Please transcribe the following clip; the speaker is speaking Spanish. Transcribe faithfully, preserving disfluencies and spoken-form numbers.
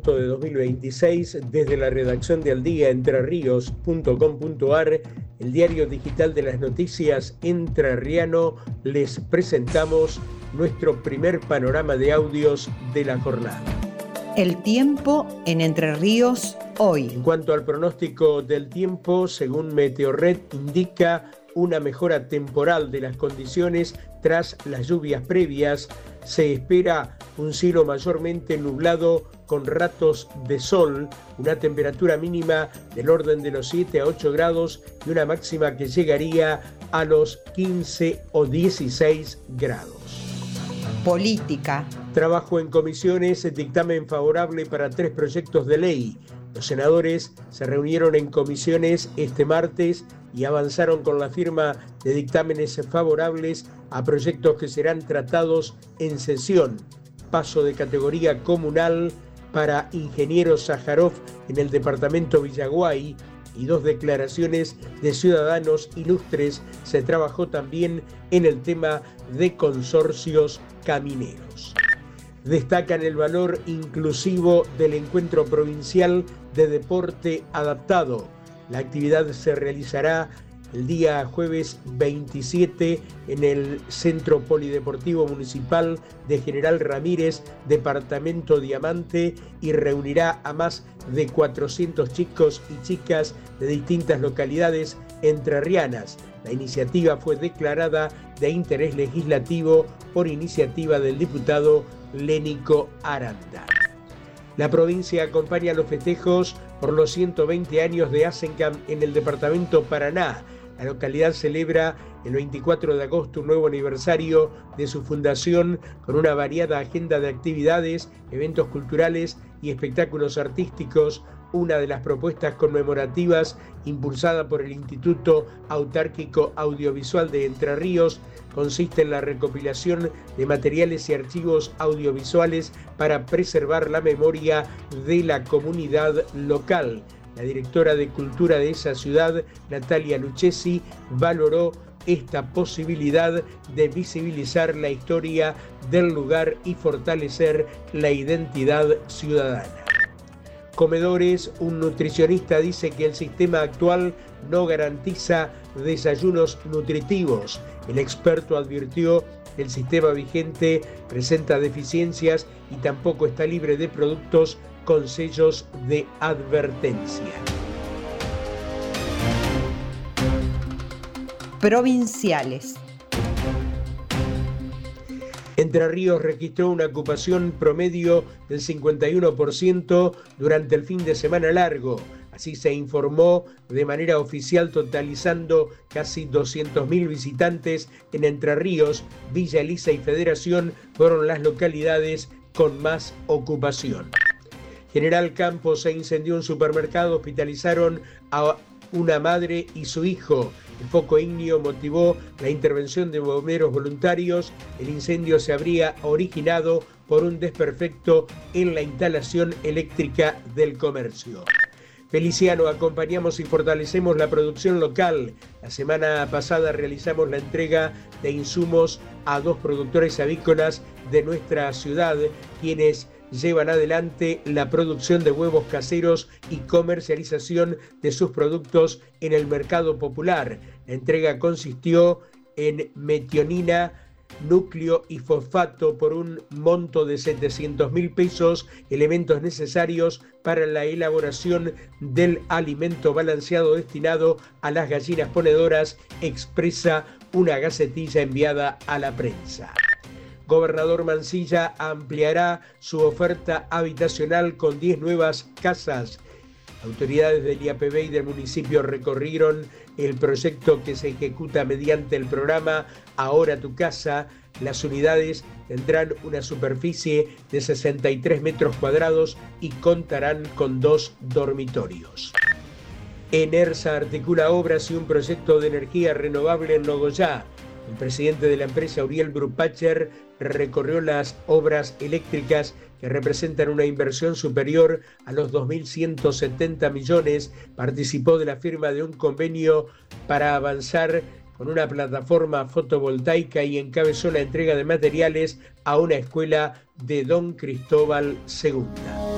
agosto de dos mil veintiséis, desde la redacción de Aldía Entrerríos punto com punto ar, el diario digital de las noticias entrerriano, les presentamos nuestro primer panorama de audios de la jornada. El tiempo en Entre Ríos hoy. En cuanto al pronóstico del tiempo, según Meteorred, indica una mejora temporal de las condiciones tras las lluvias previas. Se espera un cielo mayormente nublado con ratos de sol, una temperatura mínima del orden de los siete a ocho grados y una máxima que llegaría a los quince o dieciséis grados. Política. Trabajo en comisiones, dictamen favorable para tres proyectos de ley. Los senadores se reunieron en comisiones este martes y avanzaron con la firma de dictámenes favorables a proyectos que serán tratados en sesión. Paso de categoría comunal para Ingeniero Sájarov en el departamento Villaguay y dos declaraciones de ciudadanos ilustres. Se trabajó también en el tema de consorcios camineros. Destacan el valor inclusivo del encuentro provincial de deporte adaptado. La actividad se realizará el día jueves veintisiete en el Centro Polideportivo Municipal de General Ramírez, departamento Diamante, y reunirá a más de cuatrocientos chicos y chicas de distintas localidades entrerrianas. La iniciativa fue declarada de interés legislativo por iniciativa del diputado Lénico Aranda. La provincia acompaña los festejos por los ciento veinte años de Asencam en el departamento Paraná. La localidad celebra el veinticuatro de agosto un nuevo aniversario de su fundación con una variada agenda de actividades, eventos culturales y espectáculos artísticos. Una de las propuestas conmemorativas impulsada por el Instituto Autárquico Audiovisual de Entre Ríos consiste en la recopilación de materiales y archivos audiovisuales para preservar la memoria de la comunidad local. La directora de Cultura de esa ciudad, Natalia Lucchesi, valoró esta posibilidad de visibilizar la historia del lugar y fortalecer la identidad ciudadana. Comedores, un nutricionista dice que el sistema actual no garantiza desayunos nutritivos. El experto advirtió que el sistema vigente presenta deficiencias y tampoco está libre de productos con sellos de advertencia. Provinciales. Entre Ríos registró una ocupación promedio del cincuenta y uno por ciento durante el fin de semana largo. Así se informó de manera oficial, totalizando casi doscientos mil visitantes en Entre Ríos. Villa Elisa y Federación fueron las localidades con más ocupación. General Campos, se incendió un supermercado, hospitalizaron a una madre y su hijo. El foco ígneo motivó la intervención de bomberos voluntarios. El incendio se habría originado por un desperfecto en la instalación eléctrica del comercio. Feliciano, acompañamos y fortalecemos la producción local. La semana pasada realizamos la entrega de insumos a dos productores avícolas de nuestra ciudad, quienes llevan adelante la producción de huevos caseros y comercialización de sus productos en el mercado popular. La entrega consistió en metionina, núcleo y fosfato por un monto de setecientos mil pesos, elementos necesarios para la elaboración del alimento balanceado destinado a las gallinas ponedoras, expresa una gacetilla enviada a la prensa. Gobernador Mansilla ampliará su oferta habitacional con diez nuevas casas. Autoridades del I A P B y del municipio recorrieron el proyecto que se ejecuta mediante el programa Ahora tu casa. Las unidades tendrán una superficie de sesenta y tres metros cuadrados y contarán con dos dormitorios. Enersa articula obras y un proyecto de energía renovable en Nogoyá. El presidente de la empresa, Uriel Brupacher, recorrió las obras eléctricas que representan una inversión superior a los dos mil ciento setenta millones. Participó de la firma de un convenio para avanzar con una plataforma fotovoltaica y encabezó la entrega de materiales a una escuela de Don Cristóbal segunda.